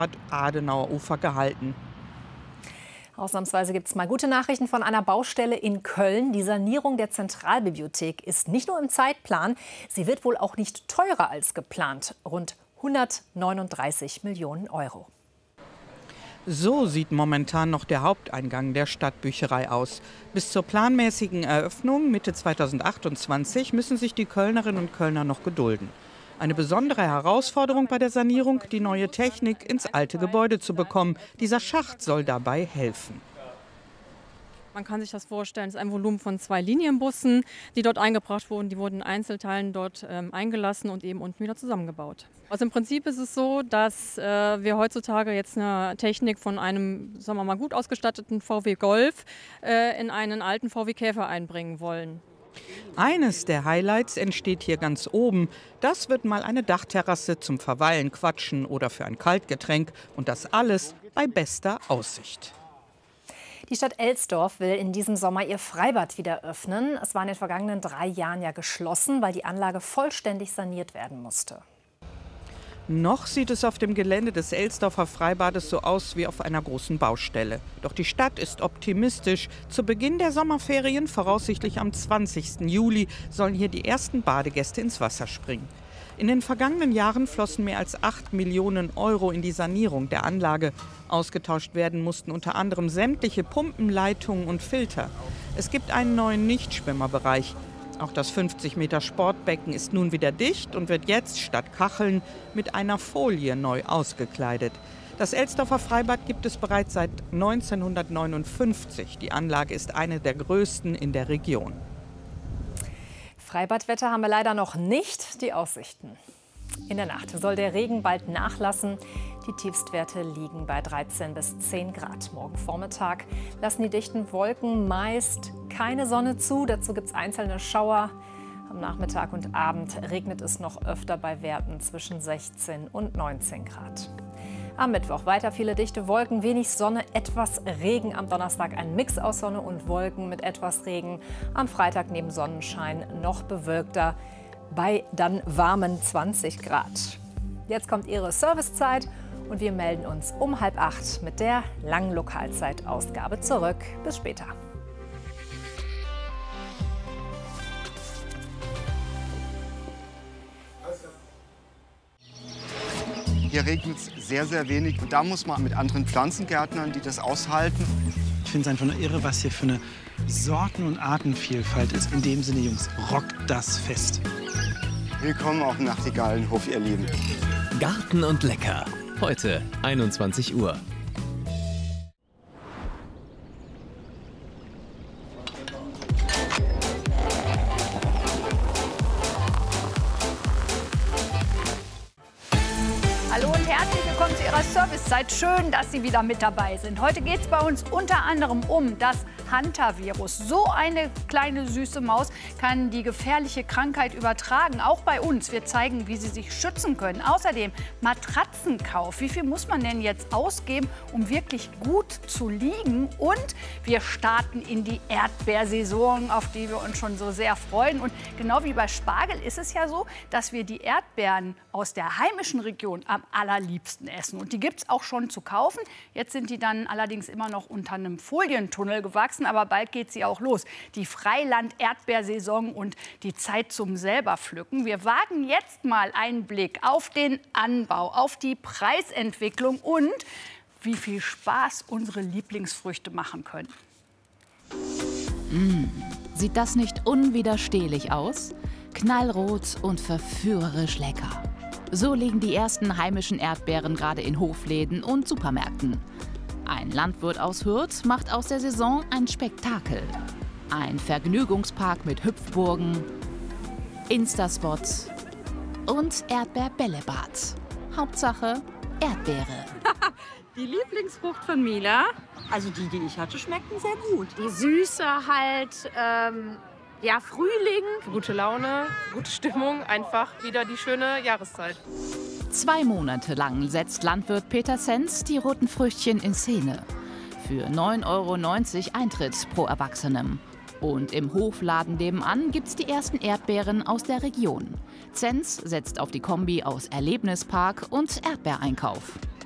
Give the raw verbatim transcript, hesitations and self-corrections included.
Adenauerufer gehalten. Ausnahmsweise gibt es mal gute Nachrichten von einer Baustelle in Köln. Die Sanierung der Zentralbibliothek ist nicht nur im Zeitplan, sie wird wohl auch nicht teurer als geplant. Rund hundertneununddreißig Millionen Euro. So sieht momentan noch der Haupteingang der Stadtbücherei aus. Bis zur planmäßigen Eröffnung Mitte zweitausendachtundzwanzig müssen sich die Kölnerinnen und Kölner noch gedulden. Eine besondere Herausforderung bei der Sanierung, die neue Technik ins alte Gebäude zu bekommen. Dieser Schacht soll dabei helfen. Man kann sich das vorstellen, es ist ein Volumen von zwei Linienbussen, die dort eingebracht wurden. Die wurden in Einzelteilen dort ähm, eingelassen und eben unten wieder zusammengebaut. Also im Prinzip ist es so, dass äh, wir heutzutage jetzt eine Technik von einem, sagen wir mal, gut ausgestatteten V W Golf äh, in einen alten V W Käfer einbringen wollen. Eines der Highlights entsteht hier ganz oben. Das wird mal eine Dachterrasse zum Verweilen, Quatschen oder für ein Kaltgetränk. Und das alles bei bester Aussicht. Die Stadt Elsdorf will in diesem Sommer ihr Freibad wieder öffnen. Es war in den vergangenen drei Jahren ja geschlossen, weil die Anlage vollständig saniert werden musste. Noch sieht es auf dem Gelände des Elsdorfer Freibades so aus wie auf einer großen Baustelle. Doch die Stadt ist optimistisch. Zu Beginn der Sommerferien, voraussichtlich am zwanzigsten Juli, sollen hier die ersten Badegäste ins Wasser springen. In den vergangenen Jahren flossen mehr als acht Millionen Euro in die Sanierung der Anlage. Ausgetauscht werden mussten unter anderem sämtliche Pumpen, Leitungen und Filter. Es gibt einen neuen Nichtschwimmerbereich. Auch das fünfzig Meter Sportbecken ist nun wieder dicht und wird jetzt statt Kacheln mit einer Folie neu ausgekleidet. Das Elsdorfer Freibad gibt es bereits seit neunzehnhundertneunundfünfzig. Die Anlage ist eine der größten in der Region. Freibadwetter haben wir leider noch nicht. Die Aussichten. In der Nacht soll der Regen bald nachlassen. Die Tiefstwerte liegen bei dreizehn bis zehn Grad. Morgen Vormittag lassen die dichten Wolken meist keine Sonne zu. Dazu gibt es einzelne Schauer. Am Nachmittag und Abend regnet es noch öfter bei Werten zwischen sechzehn und neunzehn Grad. Am Mittwoch weiter viele dichte Wolken, wenig Sonne, etwas Regen. Am Donnerstag ein Mix aus Sonne und Wolken mit etwas Regen. Am Freitag neben Sonnenschein noch bewölkter bei dann warmen zwanzig Grad. Jetzt kommt Ihre Servicezeit und wir melden uns um halb acht mit der langen Lokalzeitausgabe zurück. Bis später. Hier regnet es sehr, sehr wenig. Und da muss man mit anderen Pflanzengärtnern, die das aushalten. Ich finde es einfach nur irre, was hier für eine Sorten- und Artenvielfalt ist. In dem Sinne, Jungs, rockt das Fest. Willkommen auf dem Nachtigallenhof, ihr Lieben. Garten und Lecker. Heute einundzwanzig Uhr. Hallo und herzlich willkommen zu Ihrer Servicezeit. Schön, dass Sie wieder mit dabei sind. Heute geht es bei uns unter anderem um das Hantavirus. So eine kleine süße Maus kann die gefährliche Krankheit übertragen, auch bei uns. Wir zeigen, wie Sie sich schützen können. Außerdem Matratzenkauf. Wie viel muss man denn jetzt ausgeben, um wirklich gut zu liegen? Und wir starten in die Erdbeersaison, auf die wir uns schon so sehr freuen. Und genau wie bei Spargel ist es ja so, dass wir die Erdbeeren aus der heimischen Region am allerliebsten essen. Und die gibt es auch schon zu kaufen. Jetzt sind die dann allerdings immer noch unter einem Folientunnel gewachsen. Aber bald geht sie auch los. Die Freiland-Erdbeersaison und die Zeit zum selber pflücken. Wir wagen jetzt mal einen Blick auf den Anbau, auf die Preisentwicklung und wie viel Spaß unsere Lieblingsfrüchte machen können. Mmh, sieht das nicht unwiderstehlich aus? Knallrot und verführerisch lecker. So liegen die ersten heimischen Erdbeeren gerade in Hofläden und Supermärkten. Ein Landwirt aus Hürth macht aus der Saison ein Spektakel. Ein Vergnügungspark mit Hüpfburgen, Instaspots und Erdbeerbällebad. Hauptsache Erdbeere. Die Lieblingsfrucht von Mila, also die, die ich hatte, schmeckten sehr gut. Die Süße halt, ähm, ja, Frühling. Gute Laune, gute Stimmung, einfach wieder die schöne Jahreszeit. Zwei Monate lang setzt Landwirt Peter Zenz die roten Früchtchen in Szene. Für neun Euro neunzig Eintritt pro Erwachsenem. Und im Hofladen nebenan gibt's die ersten Erdbeeren aus der Region. Zenz setzt auf die Kombi aus Erlebnispark und Erdbeereinkauf.